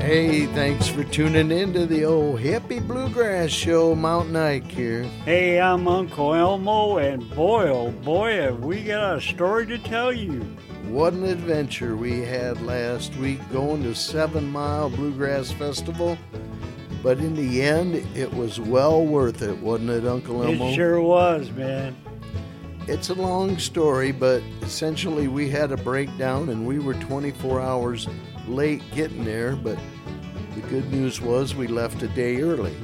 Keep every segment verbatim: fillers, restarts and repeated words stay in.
Hey, thanks for tuning in to the old hippie bluegrass show. Mountain Ike here. Hey, I'm Uncle Elmo, and boy, oh boy, have we got a story to tell you. What an adventure we had last week going to Seven Mile Bluegrass Festival. But in the end, it was well worth it, wasn't it, Uncle Elmo? It sure was, man. It's a long story, but essentially we had a breakdown and we were twenty-four hours late getting there, but the good news was we left a day early.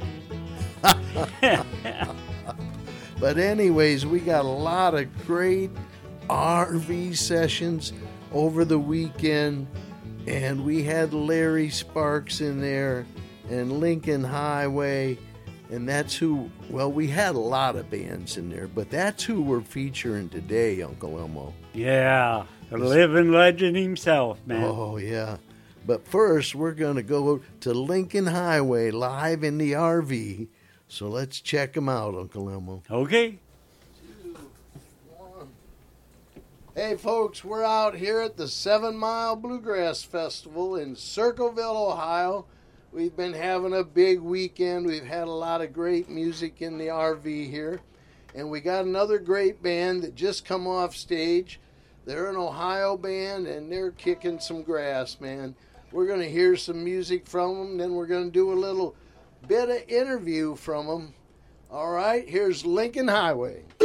But anyways, we got a lot of great R V sessions over the weekend, and we had Larry Sparks in there and Lincoln Highway, and that's who, well, we had a lot of bands in there, but that's who we're featuring today, Uncle Elmo. Yeah, the living legend himself, man. Oh, yeah. But first, we're going to go to Lincoln Highway live in the R V, so let's check them out, Uncle Elmo. Okay. Two, one. Hey, folks, we're out here at the Seven Mile Bluegrass Festival in Circleville, Ohio. We've been having a big weekend. We've had a lot of great music in the R V here. And we got another great band that just come off stage. They're an Ohio band, and they're kicking some grass, man. We're going to hear some music from them, then we're going to do a little bit of interview from them. All right, here's Lincoln Highway.